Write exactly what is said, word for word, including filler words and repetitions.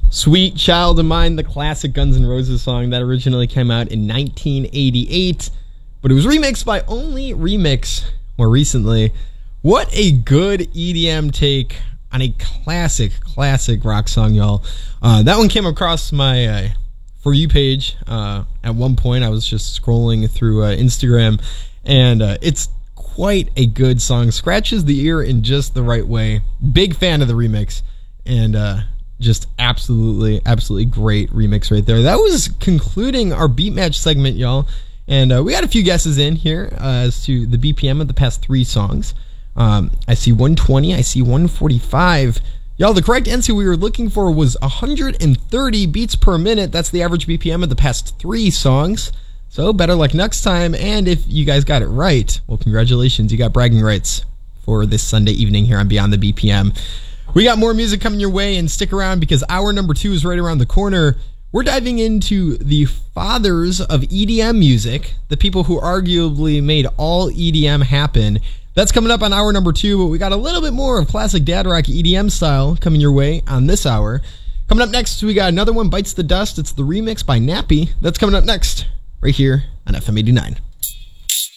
Sweet Child of Mine, the classic Guns N' Roses song that originally came out in nineteen eighty-eight, but it was remixed by Only Remix more recently. What a good E D M take on a classic, classic rock song, y'all. Uh, that one came across my uh, For You page. Uh, at one point, I was just scrolling through uh, Instagram, and uh, it's quite a good song. Scratches the ear in just the right way. Big fan of the remix, and uh, just absolutely, absolutely great remix right there. That was concluding our Beat Match segment, y'all. And uh, we got a few guesses in here uh, as to the B P M of the past three songs. Um, I see one twenty, I see one forty-five. Y'all, the correct answer we were looking for was one hundred thirty beats per minute. That's the average B P M of the past three songs. So better luck next time. And if you guys got it right, well, congratulations. You got bragging rights for this Sunday evening here on Beyond the B P M. We got more music coming your way, and stick around because hour number two is right around the corner. We're diving into the fathers of E D M music, the people who arguably made all E D M happen. That's coming up on hour number two, but we got a little bit more of classic dad rock E D M style coming your way on this hour. Coming up next, we got another one, Bites the Dust. It's the remix by Nappy. That's coming up next, right here on F M eighty-nine.